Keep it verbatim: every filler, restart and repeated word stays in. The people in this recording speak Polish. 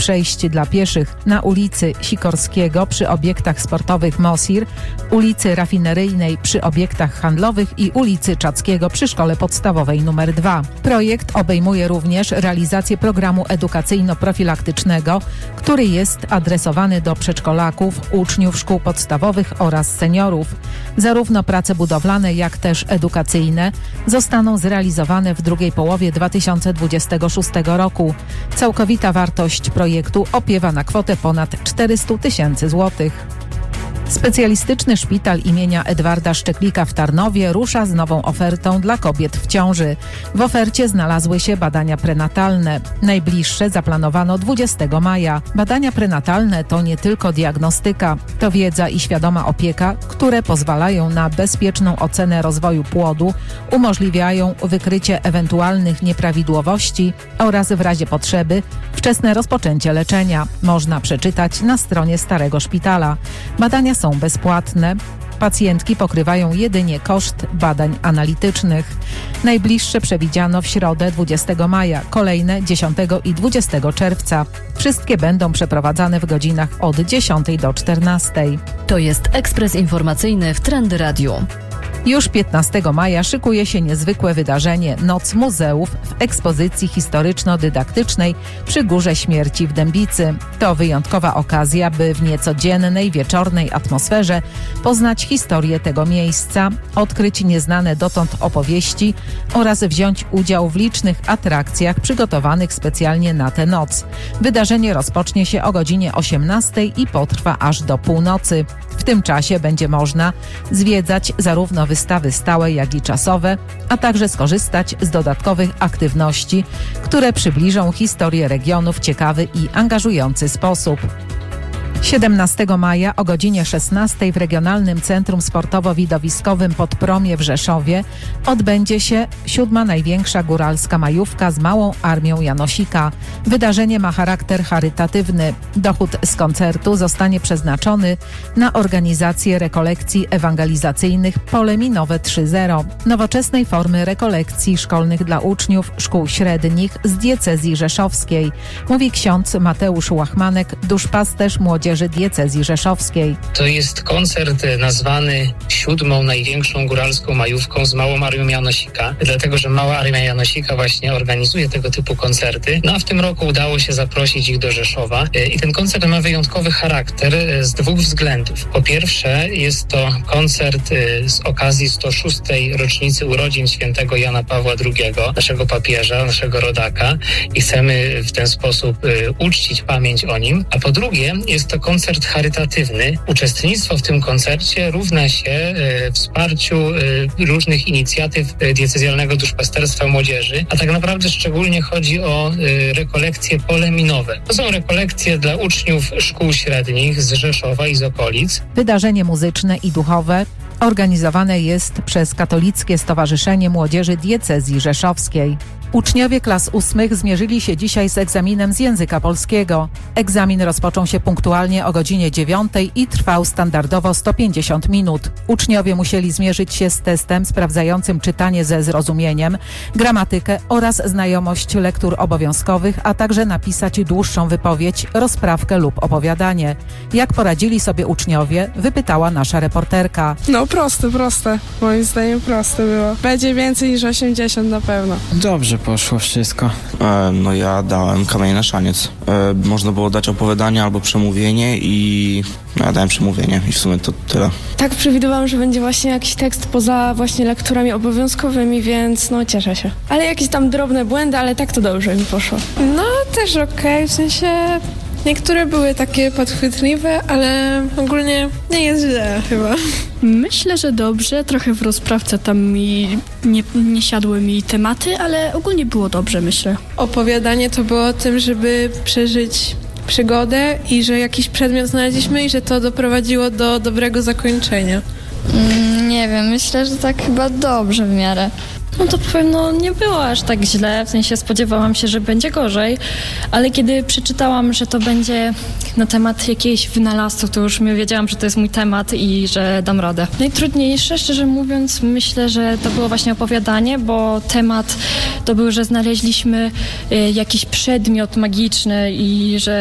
przejść dla pieszych na ulicy Sikorskiego przy obiektach sportowych Mosir, ulicy Rafineryjnej przy obiektach handlowych i ulicy Czackiego przy Szkole Podstawowej nr dwa. Projekt obejmuje również realizację programu edukacyjno-profilaktycznego, który jest adresowany do przedszkolaków, uczniów szkół podstawowych oraz seniorów. Zarówno prace budowlane, jak też edukacyjne zostaną zrealizowane w drugiej połowie dwa tysiące dwudziestego szóstego roku. Całkowita wartość projektu opiewa na kwotę ponad czterysta tysięcy złotych. Specjalistyczny szpital imienia Edwarda Szczeklika w Tarnowie rusza z nową ofertą dla kobiet w ciąży. W ofercie znalazły się badania prenatalne. Najbliższe zaplanowano dwudziestego maja. Badania prenatalne to nie tylko diagnostyka, to wiedza i świadoma opieka, które pozwalają na bezpieczną ocenę rozwoju płodu, umożliwiają wykrycie ewentualnych nieprawidłowości oraz w razie potrzeby wczesne rozpoczęcie leczenia. Można przeczytać na stronie Starego Szpitala. Badania są bezpłatne. Pacjentki pokrywają jedynie koszt badań analitycznych. Najbliższe przewidziano w środę dwudziestego maja, kolejne dziesiątego i dwudziestego czerwca. Wszystkie będą przeprowadzane w godzinach od dziesiątej do czternastej. To jest ekspres informacyjny w Trend Radiu. Już piętnastego maja szykuje się niezwykłe wydarzenie Noc Muzeów w ekspozycji historyczno-dydaktycznej przy Górze Śmierci w Dębicy. To wyjątkowa okazja, by w niecodziennej, wieczornej atmosferze poznać historię tego miejsca, odkryć nieznane dotąd opowieści oraz wziąć udział w licznych atrakcjach przygotowanych specjalnie na tę noc. Wydarzenie rozpocznie się o godzinie osiemnastej i potrwa aż do północy. W tym czasie będzie można zwiedzać zarówno wystawy stałe, jak i czasowe, a także skorzystać z dodatkowych aktywności, które przybliżą historię regionu w ciekawy i angażujący sposób. siedemnastego maja o godzinie szesnastej w Regionalnym Centrum Sportowo-Widowiskowym Podpromie w Rzeszowie odbędzie się siódma największa góralska majówka z Małą Armią Janosika. Wydarzenie ma charakter charytatywny. Dochód z koncertu zostanie przeznaczony na organizację rekolekcji ewangelizacyjnych Pole Minowe trzy zero, nowoczesnej formy rekolekcji szkolnych dla uczniów szkół średnich z diecezji rzeszowskiej, mówi ksiądz Mateusz Łachmanek, duszpasterz młodzieży diecezji rzeszowskiej. To jest koncert nazwany siódmą największą góralską majówką z Małą Armią Janosika, dlatego że Mała Armia Janosika właśnie organizuje tego typu koncerty. No a w tym roku udało się zaprosić ich do Rzeszowa i ten koncert ma wyjątkowy charakter z dwóch względów. Po pierwsze jest to koncert z okazji sto szóstej rocznicy urodzin świętego Jana Pawła drugiego, naszego papieża, naszego rodaka, i chcemy w ten sposób uczcić pamięć o nim. A po drugie jest to koncert charytatywny. Uczestnictwo w tym koncercie równa się e, wsparciu e, różnych inicjatyw e, diecezjalnego duszpasterstwa młodzieży, a tak naprawdę szczególnie chodzi o e, rekolekcje pole minowe. To są rekolekcje dla uczniów szkół średnich z Rzeszowa i z okolic. Wydarzenie muzyczne i duchowe organizowane jest przez Katolickie Stowarzyszenie Młodzieży Diecezji Rzeszowskiej. Uczniowie klas ósmych zmierzyli się dzisiaj z egzaminem z języka polskiego. Egzamin rozpoczął się punktualnie o godzinie dziewiątej i trwał standardowo sto pięćdziesiąt minut. Uczniowie musieli zmierzyć się z testem sprawdzającym czytanie ze zrozumieniem, gramatykę oraz znajomość lektur obowiązkowych, a także napisać dłuższą wypowiedź, rozprawkę lub opowiadanie. Jak poradzili sobie uczniowie, wypytała nasza reporterka. No proste, proste. Moim zdaniem proste było. Będzie więcej niż osiemdziesiąt na pewno. Dobrze poszło wszystko. E, no ja dałem kamień na szaniec. E, można było dać opowiadanie albo przemówienie i no, ja dałem przemówienie i w sumie to tyle. Tak przewidywałam, że będzie właśnie jakiś tekst poza właśnie lekturami obowiązkowymi, więc no cieszę się. Ale jakieś tam drobne błędy, ale tak to dobrze mi poszło. No też okej, okay. W sensie niektóre były takie podchwytliwe, ale ogólnie nie jest źle chyba. Myślę, że dobrze. Trochę w rozprawce tam mi nie, nie siadły mi tematy, ale ogólnie było dobrze, myślę. Opowiadanie to było o tym, żeby przeżyć przygodę i że jakiś przedmiot znaleźliśmy i że to doprowadziło do dobrego zakończenia. Mm, nie wiem, myślę, że tak chyba dobrze w miarę. No to pewno nie było aż tak źle, w sensie spodziewałam się, że będzie gorzej, ale kiedy przeczytałam, że to będzie na temat jakiejś wynalazku, to już wiedziałam, że to jest mój temat i że dam radę. Najtrudniejsze, szczerze mówiąc, myślę, że to było właśnie opowiadanie, bo temat to był, że znaleźliśmy jakiś przedmiot magiczny i że